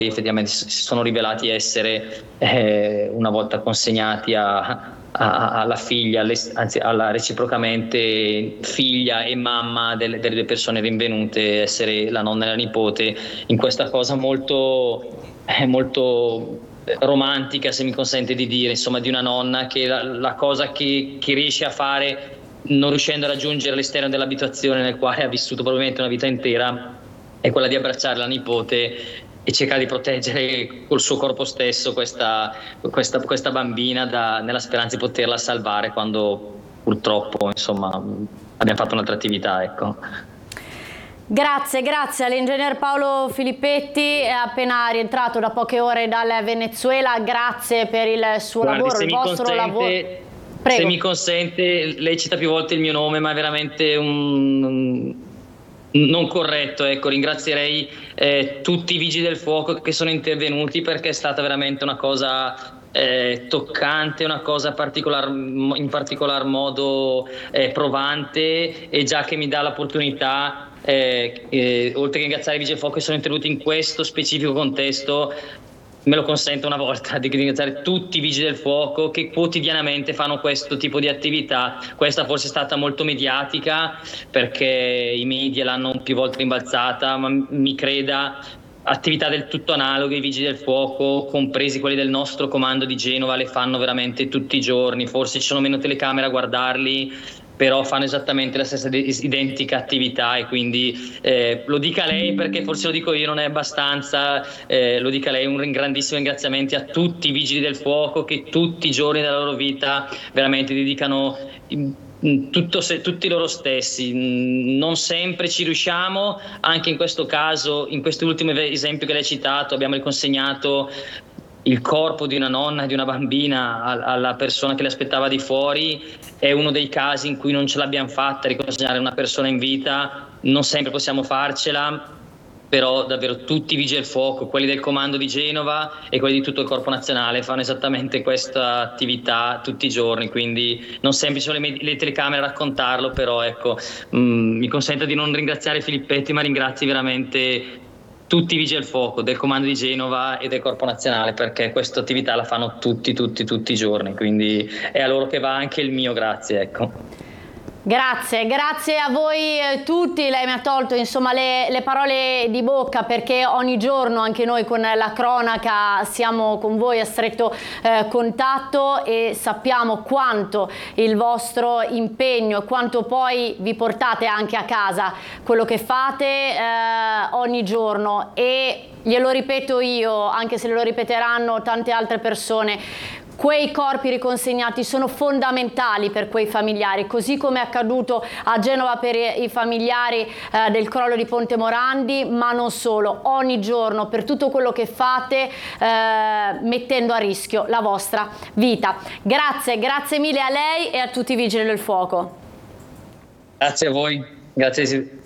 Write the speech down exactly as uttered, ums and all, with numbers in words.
effettivamente si sono rivelati essere, eh, una volta consegnati a, a, alla figlia, anzi alla reciprocamente figlia e mamma delle, delle persone rinvenute, essere la nonna e la nipote, in questa cosa molto, eh, molto romantica, se mi consente di dire, insomma, di una nonna che la, la cosa che, che riesce a fare, non riuscendo a raggiungere l'esterno dell'abitazione nel quale ha vissuto probabilmente una vita intera, è quella di abbracciare la nipote e cercare di proteggere col suo corpo stesso questa, questa, questa bambina, da, nella speranza di poterla salvare quando purtroppo, insomma, abbiamo fatto un'altra attività, ecco. Grazie, grazie all'ingegner Paolo Filippetti, è appena rientrato da poche ore dal Venezuela, grazie per il suo Guardi, lavoro, il vostro lavoro. Prego. Se mi consente, lei cita più volte il mio nome, ma è veramente un... non corretto, ecco. Ringrazierei eh, tutti i vigili del fuoco che sono intervenuti, perché è stata veramente una cosa eh, toccante, una cosa particolar, in particolar modo eh, provante, e già che mi dà l'opportunità, eh, eh, oltre che ringraziare i vigili del fuoco che sono intervenuti in questo specifico contesto, me lo consento una volta di ringraziare tutti i vigili del fuoco che quotidianamente fanno questo tipo di attività. Questa forse è stata molto mediatica perché i media l'hanno più volte rimbalzata, ma mi creda, attività del tutto analoghe i vigili del fuoco, compresi quelli del nostro comando di Genova, le fanno veramente tutti i giorni. Forse ci sono meno telecamere a guardarli, però fanno esattamente la stessa identica attività, e quindi eh, lo dica lei, perché forse lo dico io, non è abbastanza, eh, lo dica lei, un grandissimo ringraziamento a tutti i vigili del fuoco che tutti i giorni della loro vita veramente dedicano tutto, se, tutti loro stessi. Non sempre ci riusciamo, anche in questo caso, in questo ultimo esempio che lei ha citato, abbiamo riconsegnato il corpo di una nonna e di una bambina alla persona che le aspettava di fuori. È uno dei casi in cui non ce l'abbiamo fatta riconsegnare una persona in vita, non sempre possiamo farcela, però davvero tutti i vigili del fuoco, quelli del comando di Genova e quelli di tutto il Corpo Nazionale, fanno esattamente questa attività tutti i giorni, quindi non sempre sono le, le telecamere a raccontarlo, però ecco, mh, mi consenta di non ringraziare Filippetti, ma ringrazi veramente tutti i vigili del fuoco del comando di Genova e del Corpo Nazionale, perché questa attività la fanno tutti, tutti, tutti i giorni, quindi è a loro che va anche il mio grazie, ecco. Grazie, grazie a voi eh, tutti. Lei mi ha tolto insomma le, le parole di bocca, perché ogni giorno anche noi con la cronaca siamo con voi a stretto eh, contatto e sappiamo quanto il vostro impegno, quanto poi vi portate anche a casa quello che fate eh, ogni giorno, e glielo ripeto io, anche se lo ripeteranno tante altre persone. Quei corpi riconsegnati sono fondamentali per quei familiari, così come è accaduto a Genova per i familiari eh, del crollo di Ponte Morandi, ma non solo, ogni giorno, per tutto quello che fate, eh, mettendo a rischio la vostra vita. Grazie, grazie mille a lei e a tutti i vigili del fuoco. Grazie a voi, grazie.